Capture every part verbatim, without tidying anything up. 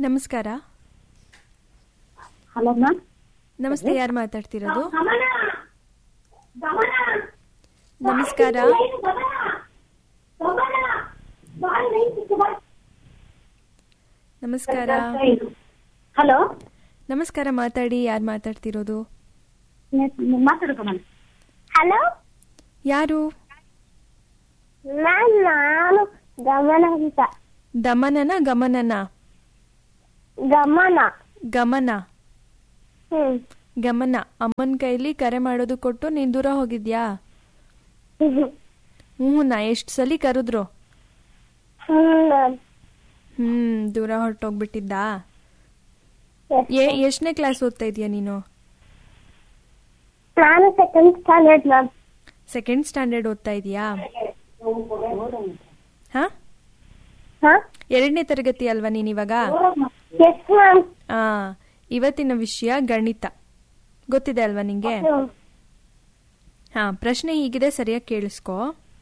ನಮಸ್ಕಾರ. Hello ma'am. ನಮಸ್ತೆ, ಯಾರು ಮಾತಾಡ್ತಿರೋದು? ನಮಸ್ಕಾರ. ನಮಸ್ಕಾರ. ಹಲೋ ನಮಸ್ಕಾರ, ಮಾತಾಡಿ. ಯಾರು ಮಾತಾಡ್ತಿರೋದು? ಮಾತಾಡೋದು ಮ್ಯಾಮ್. ಹಲೋ, ಯಾರು? ಮ್ಯಾಮ್ ನಾನು ಗಮನ ಅಂತ. ದಮನನ ಗಮನನ? ಗಮನ. ಗಮನ. ಹ್ಮ್ ಗಮನ. ಅಮ್ಮನ ಕೈಲಿ ಕರೆ ಮಾಡೋದು ಕೊಟ್ಟು ನೀನ್ ದೂರ ಹೋಗಿದ್ಯಾ? ಹ್ಞೂ ನಾ ಎಷ್ಟು ಸಲ ಕರೆದ್ರು? ಹ್ಮ್ ದೂರ ಹೊರಟೋಗ್ಬಿಟ್ಟಿದ್ದ. ಎಷ್ಟನೇ ಕ್ಲಾಸ್ ಓದ್ತಾ ಇದೀಯ ನೀನು? ನಾನು second standard ma'am. Second standard ಓದ್ತಾ ಇದೀಯಾ? ಹಾ, ಎರಡನೇ ತರಗತಿ ಅಲ್ವಾ ನೀನ್ ಇವಾಗ? ಆ ಇವತ್ತಿನ ವಿಷಯ ಗಣಿತ. ಗೊತ್ತಿದೆ ಅಲ್ವಾ ನಿಂಗೆ? ಹಾ, ಪ್ರಶ್ನೆ ಹೀಗಿದೆ, ಸರಿಯಾಗಿ ಕೇಳಿಸ್ಕೊ.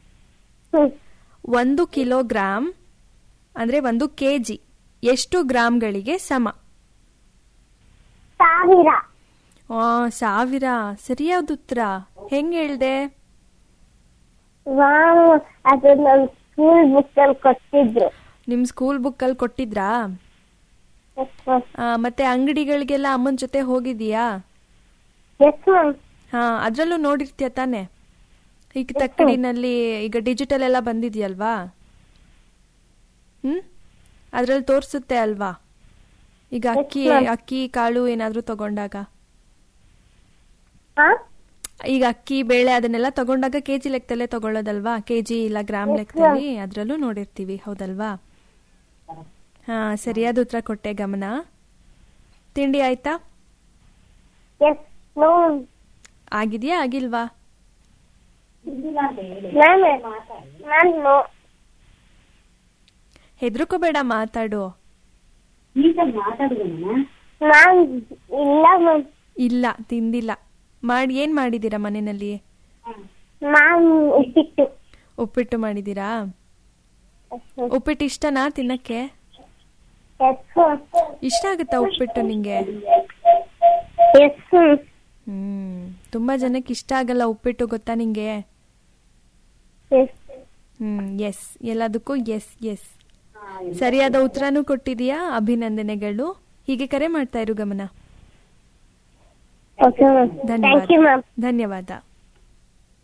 ಒಂದು ಕಿಲೋಗ್ರಾಂ ಅಂದ್ರೆ ಒಂದು ಕೆಜಿ ಎಷ್ಟು ಗ್ರಾಂಗಳಿಗೆ ಸಮ? ಸಾವಿರ. ಆ ಸಾವಿರ ಸರಿಯಾದ ಉತ್ತರ. ಹೆಂಗ್ ಹೇಳ್ದೆ? ಅದು ನಮ್ ಸ್ಕೂಲ್ ಬುಕ್ ಅಲ್ಲಿ ಕೊಟ್ಟಿದ್ರು. ನಿಮ್ ಸ್ಕೂಲ್ ಬುಕ್ ಅಲ್ಲಿ ಕೊಟ್ಟಿದ್ರಾ? ಮತ್ತೆ ಅಂಗಡಿಗಳಿಗೆಲ್ಲ ಅಮ್ಮನ ಜೊತೆ ಹೋಗಿದೀಯಾ? ಹಾ, ಅದ್ರಲ್ಲೂ ನೋಡಿರ್ತೀಯ ತಾನೆ. ಈಗ ತಕ್ಕಡಿನಲ್ಲಿ ಈಗ ಡಿಜಿಟಲ್ ಎಲ್ಲ ಬಂದಿದ್ಯಲ್ವಾ? ಹ್ಮ್ ಅದ್ರಲ್ಲಿ ತೋರ್ಸುತ್ತೆ ಅಲ್ವಾ? ಈಗ ಅಕ್ಕಿ ಅಕ್ಕಿ ಕಾಳು ಏನಾದ್ರೂ ತಗೊಂಡಾಗ, ಈಗ ಅಕ್ಕಿ ಬೇಳೆ ಅದನ್ನೆಲ್ಲ ತಗೊಂಡಾಗ ಕೆಜಿ ಲೆಕ್ಕದಲ್ಲೇ ತಗೊಳ್ಳೋದಲ್ವಾ? ಕೆಜಿ ಇಲ್ಲ ಗ್ರಾಮ್ ಲೆಕ್ಕದಲ್ಲಿ, ಅದ್ರಲ್ಲೂ ನೋಡಿರ್ತೀವಿ, ಹೌದಲ್ವಾ? ಹಾ, ಸರಿಯಾದ ಉತ್ತರ ಕೊಟ್ಟೆ. ಗಮನ. ತಿಂಡಿ ಆಯ್ತಾ? ಆಗಿದ್ಯಾ ಆಗಿಲ್ವಾ? ಹೆದರ್ಕೋಬೇಡ, ಮಾತಾಡು. ಇಲ್ಲ, ತಿಂದಿಲ್ಲ. ಮಾಡಿ ಏನ್ ಮಾಡಿದೀರಾ ಮನೆಯಲ್ಲಿ? ಉಪ್ಪಿಟ್ಟು. ಉಪ್ಪಿಟ್ಟು ಮಾಡಿದೀರಾ? ಉಪ್ಪಿಟ್ಟು ಇಷ್ಟನಾ ತಿನ್ನಕ್ಕೆ? ಇಷ್ಟ ಆಗುತ್ತಾ ಉಪ್ಪಿಟ್ಟು ನಿಂಗೆ? ಹ್ಮ್ ತುಂಬಾ ಜನಕ್ಕೆ ಇಷ್ಟ ಆಗಲ್ಲ ಉಪ್ಪಿಟ್ಟು, ಗೊತ್ತಾ ನಿಂಗೆ? ಹ್ಮ್ ಎಸ್, ಎಲ್ಲದಕ್ಕೂ ಎಸ್ ಎಸ್. ಸರಿಯಾದ ಉತ್ತರನೂ ಕೊಟ್ಟಿದೀಯಾ, ಅಭಿನಂದನೆಗಳು. ಹೀಗೆ ಕರೆ ಮಾಡ್ತಾ ಇರು ಗಮನ. ಧನ್ಯವಾದ. ಧನ್ಯವಾದ.